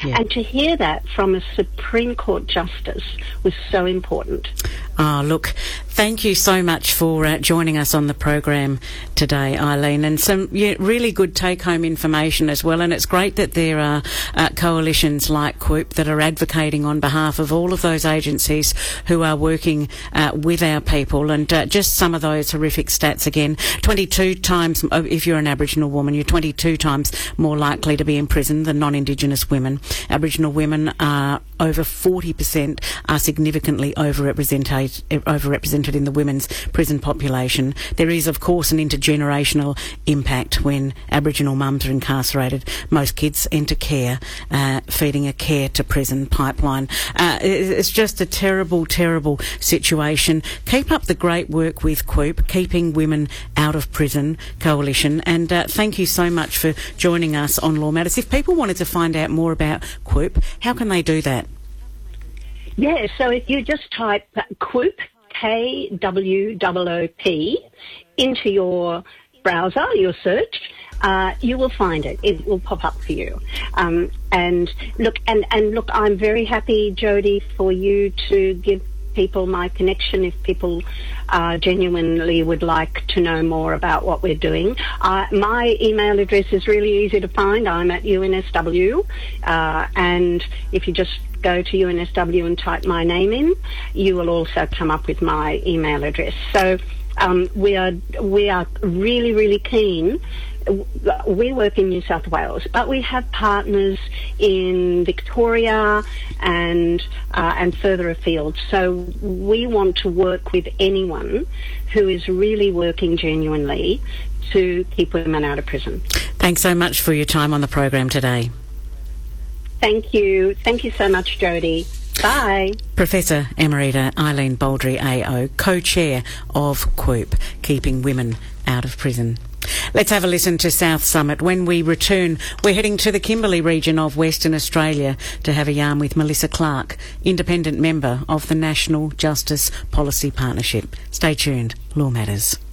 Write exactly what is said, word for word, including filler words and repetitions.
Yeah. And to hear that from a Supreme Court Justice was so important. Oh, look, thank you so much for uh, joining us on the program today, Eileen, and some yeah, really good take-home information as well. And it's great that there are uh, coalitions like Quoop that are advocating on behalf of all of those agencies who are working uh, with our people. And uh, just some of those horrific stats again: twenty-two times, if you're an Aboriginal woman, you're twenty-two times more likely to be in prison than non-Indigenous women. Aboriginal women are over forty percent are significantly overrepresented overrepresented in the women's prison population. There is, of course, an intergenerational impact when Aboriginal mums are incarcerated. Most kids enter care, uh, feeding a care to prison pipeline. Uh, it's just a terrible, terrible situation. Keep up the great work with Quoop, Keeping Women Out of Prison Coalition, and uh, thank you so much for joining us on Law Matters. If people wanted to find out more about Quoop, how can they do that? Yeah, so if you just type Quoop, K W O O P, into your browser, your search, uh, you will find it. It will pop up for you. Um, and look, and, and look, I'm very happy, Jody, for you to give people my connection if people uh, genuinely would like to know more about what we're doing. Uh, my email address is really easy to find. I'm at U N S W, uh, and if you just go to U N S W and type my name in, you will also come up with my email address. So um, we are we are really, really keen. We work in New South Wales, but we have partners in Victoria and uh, and further afield. So we want to work with anyone who is really working genuinely to keep women out of prison. Thanks so much for your time on the program today. Thank you. Thank you so much, Jody. Bye. Professor Emerita Eileen Baldry A O, co-chair of Quoop, Keeping Women Out of Prison. Let's have a listen to South Summit. When we return, we're heading to the Kimberley region of Western Australia to have a yarn with Melissa Clark, independent member of the National Justice Policy Partnership. Stay tuned. Law Matters.